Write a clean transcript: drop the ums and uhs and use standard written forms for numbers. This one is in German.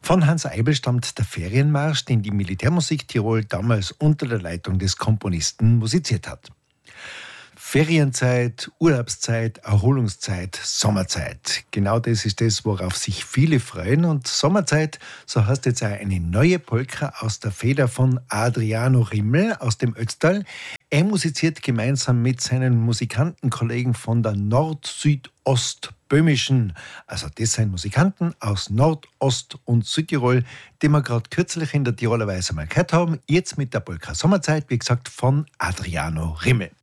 Von Hans Eibel stammt der Ferienmarsch, den die Militärmusik Tirol damals unter der Leitung des Komponisten musiziert hat. Ferienzeit, Urlaubszeit, Erholungszeit, Sommerzeit. Genau das ist das, worauf sich viele freuen. Und Sommerzeit, so heißt jetzt auch eine neue Polka aus der Feder von Adriano Rimmel aus dem Ötztal. Er musiziert gemeinsam mit seinen Musikantenkollegen von der Nord-Süd-Ost-Böhmischen. Also das sind Musikanten aus Nord-, Ost- und Südtirol, die wir gerade kürzlich in der Tiroler Weise mal gehört haben. Jetzt mit der Polka Sommerzeit, wie gesagt, von Adriano Rimmel.